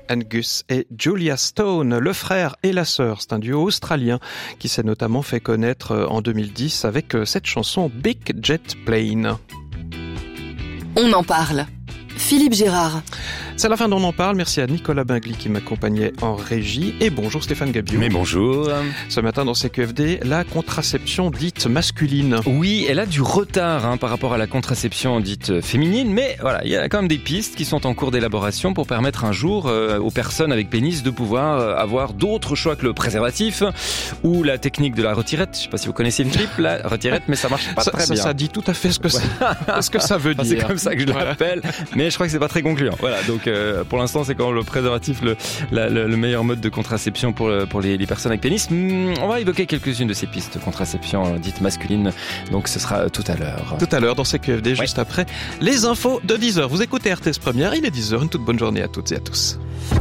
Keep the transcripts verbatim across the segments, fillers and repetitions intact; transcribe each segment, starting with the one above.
Angus et Julia Stone, le frère et la sœur. C'est un duo australien qui s'est notamment fait connaître en deux mille dix avec cette chanson Big Jet Plane. On en parle. Philippe Gérard. C'est la fin d'On en parle. Merci à Nicolas Bingli qui m'accompagnait en régie. Et bonjour Stéphane Gabiou. Mais bonjour. Ce matin dans C Q F D, la contraception dite masculine. Oui, elle a du retard hein, par rapport à la contraception dite féminine. Mais voilà, il y a quand même des pistes qui sont en cours d'élaboration pour permettre un jour euh, aux personnes avec pénis de pouvoir euh, avoir d'autres choix que le préservatif ou la technique de la retirette. Je ne sais pas si vous connaissez le clip, la retirette, mais ça marche pas ça, très ça, bien. Ça dit tout à fait ce que, ça, ce que ça veut enfin, dire. C'est comme ça que je voilà. l'appelle. Mais je crois que c'est pas très concluant. Voilà, donc euh, pour l'instant c'est quand le préservatif le, la, le, le meilleur mode de contraception pour, pour les, les personnes avec pénis. Hum, on va évoquer quelques-unes de ces pistes de contraception dites masculines. Donc ce sera tout à l'heure. Tout à l'heure dans C Q F D, ouais. Juste après les infos de dix heures. Vous écoutez R T S Première, il est dix heures. Une toute bonne journée à toutes et à tous.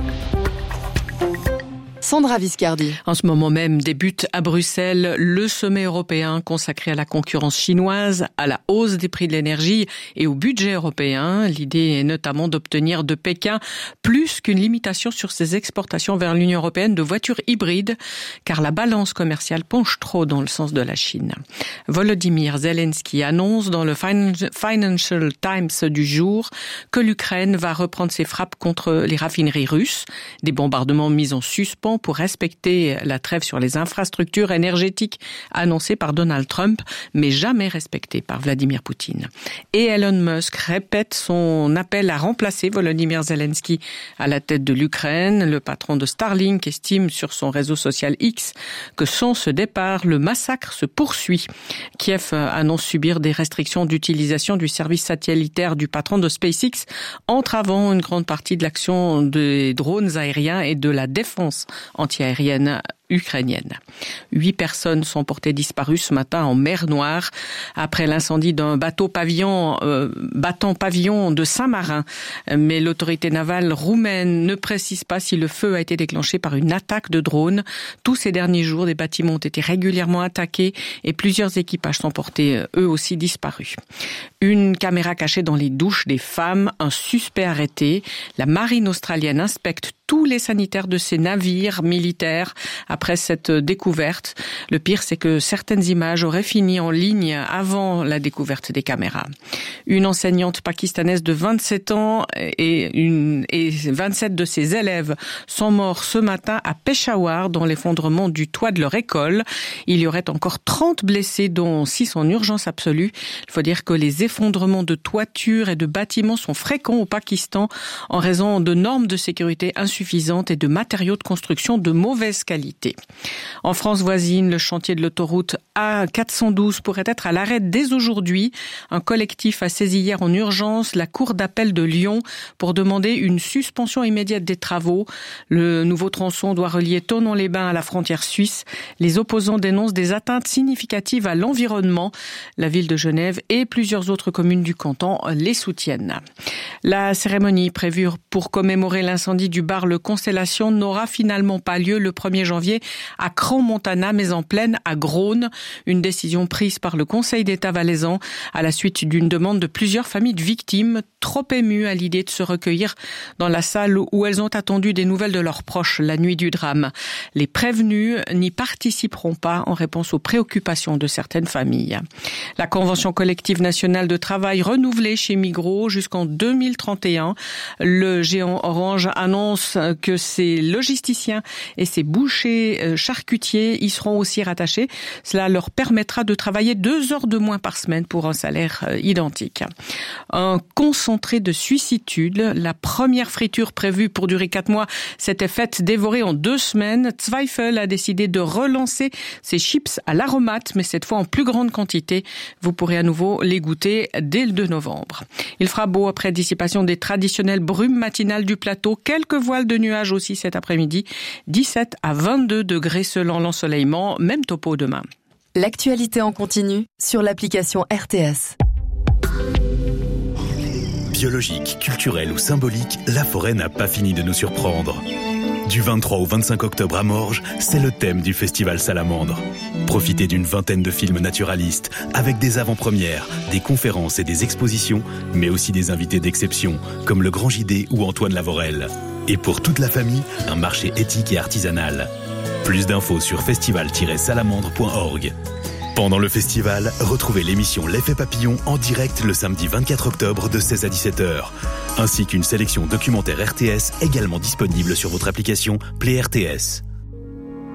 Sandra Viscardi. En ce moment même débute à Bruxelles le sommet européen consacré à la concurrence chinoise, à la hausse des prix de l'énergie et au budget européen. L'idée est notamment d'obtenir de Pékin plus qu'une limitation sur ses exportations vers l'Union européenne de voitures hybrides, car la balance commerciale penche trop dans le sens de la Chine. Volodymyr Zelensky annonce dans le Financial Times du jour que l'Ukraine va reprendre ses frappes contre les raffineries russes, des bombardements mis en suspens pour respecter la trêve sur les infrastructures énergétiques annoncée par Donald Trump, mais jamais respectée par Vladimir Poutine. Et Elon Musk répète son appel à remplacer Volodymyr Zelensky à la tête de l'Ukraine. Le patron de Starlink estime sur son réseau social X que sans ce départ, le massacre se poursuit. Kiev annonce subir des restrictions d'utilisation du service satellitaire du patron de SpaceX, entravant une grande partie de l'action des drones aériens et de la défense antiaérienne ukrainienne. Huit personnes sont portées disparues ce matin en mer Noire après l'incendie d'un bateau pavillon, euh, battant pavillon de Saint-Marin. Mais l'autorité navale roumaine ne précise pas si le feu a été déclenché par une attaque de drone. Tous ces derniers jours, des bâtiments ont été régulièrement attaqués et plusieurs équipages sont portés eux aussi disparus. Une caméra cachée dans les douches des femmes, un suspect arrêté. La marine australienne inspecte tous les sanitaires de ses navires militaires après cette découverte. Le pire, c'est que certaines images auraient fini en ligne avant la découverte des caméras. Une enseignante pakistanaise de vingt-sept ans et, une, et vingt-sept de ses élèves sont morts ce matin à Peshawar dans l'effondrement du toit de leur école. Il y aurait encore trente blessés, dont six en urgence absolue. Il faut dire que les effondrements de toitures et de bâtiments sont fréquents au Pakistan en raison de normes de sécurité insuffisantes et de matériaux de construction de mauvaise qualité. En France voisine, le chantier de l'autoroute A quatre cent douze pourrait être à l'arrêt dès aujourd'hui. Un collectif a saisi hier en urgence la cour d'appel de Lyon pour demander une suspension immédiate des travaux. Le nouveau tronçon doit relier Thonon-les-Bains à la frontière suisse. Les opposants dénoncent des atteintes significatives à l'environnement. La ville de Genève et plusieurs autres communes du canton les soutiennent. La cérémonie prévue pour commémorer l'incendie du bar Le Constellation n'aura finalement pas lieu le premier janvier à Crans-Montana, mais en plaine à Grosne. Une décision prise par le Conseil d'État valaisan à la suite d'une demande de plusieurs familles de victimes, trop émues à l'idée de se recueillir dans la salle où elles ont attendu des nouvelles de leurs proches la nuit du drame. Les prévenus n'y participeront pas en réponse aux préoccupations de certaines familles. La Convention collective nationale de travail renouvelée chez Migros jusqu'en deux mille trente et un. Le géant Orange annonce que ses logisticiens et ses bouchers charcutiers y seront aussi rattachés. Cela leur permettra de travailler deux heures de moins par semaine pour un salaire identique. Un concentré de suissitude. La première friture prévue pour durer quatre mois s'était faite dévorer en deux semaines. Zweifel a décidé de relancer ses chips à l'aromate, mais cette fois en plus grande quantité. Vous pourrez à nouveau les goûter dès le deux novembre. Il fera beau après dissipation des traditionnelles brumes matinales du plateau. Quelques voiles de nuages aussi cet après-midi. dix-sept à vingt-deux degrés selon l'ensoleillement. Même topo demain. L'actualité en continu sur l'application R T S. Biologique, culturelle ou symbolique, la forêt n'a pas fini de nous surprendre. Du vingt-trois au vingt-cinq octobre à Morges, c'est le thème du festival Salamandre. Profitez d'une vingtaine de films naturalistes, avec des avant-premières, des conférences et des expositions, mais aussi des invités d'exception, comme le Grand J D ou Antoine Lavorel. Et pour toute la famille, un marché éthique et artisanal. Plus d'infos sur festival tiret salamandre point org. Pendant le festival, retrouvez l'émission L'Effet Papillon en direct le samedi vingt-quatre octobre de seize à dix-sept heures, ainsi qu'une sélection documentaire R T S également disponible sur votre application Play R T S.